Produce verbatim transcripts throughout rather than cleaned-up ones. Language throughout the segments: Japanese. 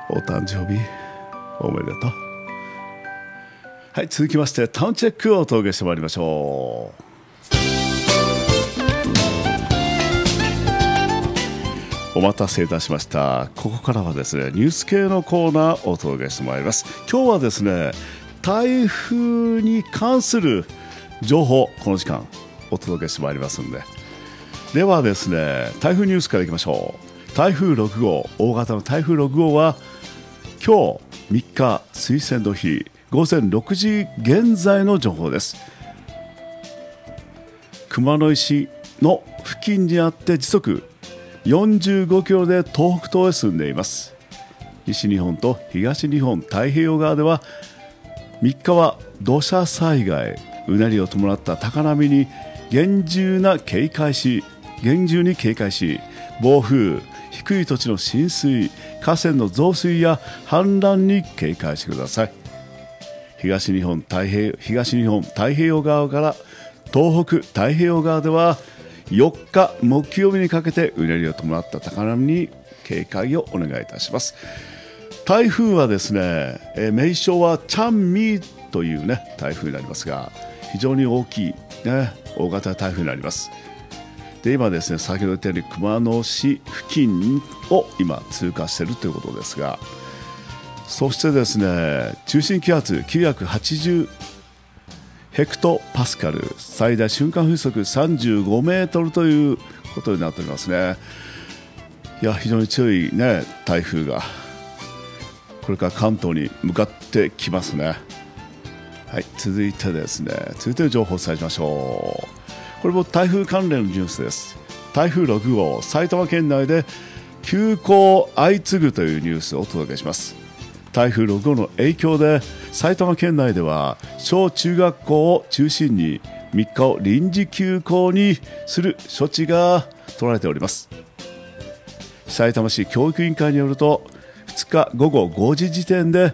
お誕生日おめでとう。はい、続きましてタウンチェックをお届けしてまいりましょう。お待たせいたしました。ここからはですね、ニュース系のコーナーをお届けしてまいります。今日はですね、台風に関する情報、この時間お届けしてまいりますので、ではですね、台風ニュースからいきましょう。台風ろく号、大型の台風ろく号は今日みっか水仙の日ごぜんろくじ現在の情報です。熊野市の付近にあって時速よんじゅうごキロで東北東へ進んでいます。西日本と東日本太平洋側ではみっかは土砂災害、うねりを伴った高波に厳重な警戒し厳重に警戒し、暴風、低い土地の浸水、河川の増水や氾濫に警戒してください。東日本太平洋、東日本太平洋側から東北太平洋側ではよっか木曜日にかけてうねりを伴った高波に警戒をお願いいたします。台風はですね、えー、名称はチャンミーという、ね、台風になりますが、非常に大きい、ね、大型台風になります。で今ですね、先ほど言ったように熊野市付近を今通過しているということですが、そしてですね、中心気圧きゅうひゃくはちじゅうヘクトパスカル、最大瞬間風速さんじゅうごメートルということになっておりますね。いや、非常に強い、ね、台風がこれから関東に向かってきますね。はい、続いてですね、続いての情報をお伝えしましょう。これも台風関連のニュースです。台風ろく号、埼玉県内で急行相次ぐというニュースをお届けします。台風ろく号の影響で埼玉県内では小中学校を中心にみっかを臨時休校にする処置が取られております。さいたま市教育委員会によると、ふつかごごごじ時点で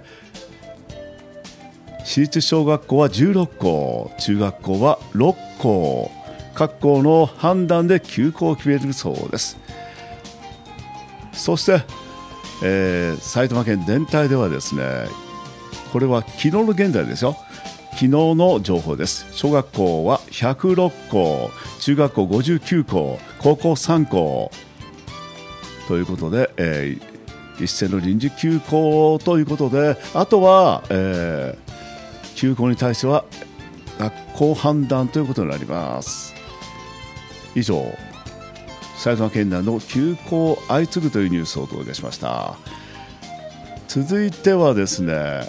市立小学校はじゅうろっこう、中学校はろっこう、各校の判断で休校を決めるそうです。そしてえー、埼玉県全体ではですね、これは昨日の現在ですよ、昨日の情報です。小学校はひゃくろっこう、中学校ごじゅうきゅうこう、高校さんこということで、えー、一斉の臨時休校ということで、あとは、えー、休校に対しては学校判断ということになります。以上、埼玉県内の休校相次ぐというニュースをお届けしました。続いてはですね、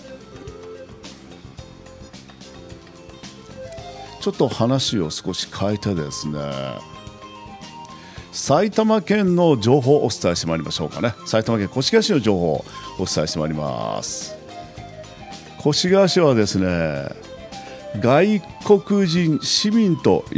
ちょっと話を少し変えてですね、埼玉県の情報をお伝えしてまいりましょうかね。埼玉県越谷市の情報をお伝えしてまいります。越谷市はですね、外国人市民と